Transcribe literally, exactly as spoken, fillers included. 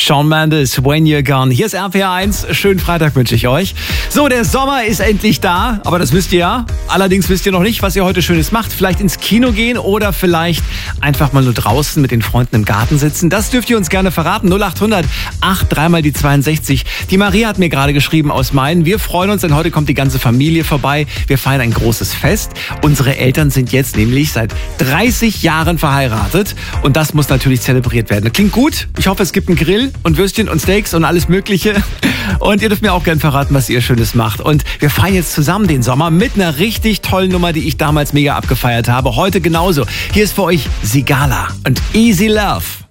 Shawn Mendes, When You're Gone. Hier ist R P R eins. Schönen Freitag wünsche ich euch. So, der Sommer ist endlich da, aber das wisst ihr ja. Allerdings wisst ihr noch nicht, was ihr heute Schönes macht. Vielleicht ins Kino gehen oder vielleicht einfach mal nur draußen mit den Freunden im Garten sitzen. Das dürft ihr uns gerne verraten. null acht hundert acht drei mal die zweiundsechzig. Die Maria hat mir gerade geschrieben aus Main. Wir freuen uns, denn heute kommt die ganze Familie vorbei. Wir feiern ein großes Fest. Unsere Eltern sind jetzt nämlich seit dreißig Jahren verheiratet. Und das muss natürlich zelebriert werden. Klingt gut. Ich hoffe, es gibt einen Grill und Würstchen und Steaks und alles Mögliche. Und ihr dürft mir auch gerne verraten, was ihr Schönes macht. Und wir feiern jetzt zusammen den Sommer mit einer richtig tollen Nummer, die ich damals mega abgefeiert habe. Heute genauso. Hier ist für euch Sigala und Easy Love.